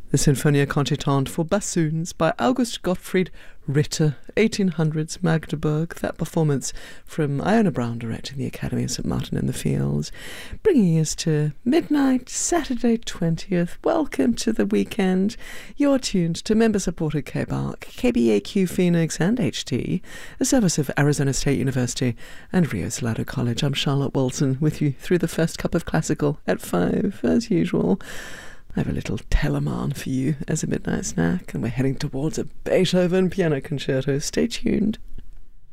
The Sinfonia Concertante for Bassoons by August Gottfried Ritter, 1800s, Magdeburg. That performance from Iona Brown, directing the Academy of St Martin in the Fields. Bringing us to midnight, Saturday 20th. Welcome to the weekend. You're tuned to member-supported KBARC, KBAQ Phoenix and HT, a service of Arizona State University and Rio Salado College. I'm Charlotte Walton with you through the first cup of classical at 5, as usual. I have a little Telemann for you as a midnight snack, and we're heading towards a Beethoven piano concerto. Stay tuned.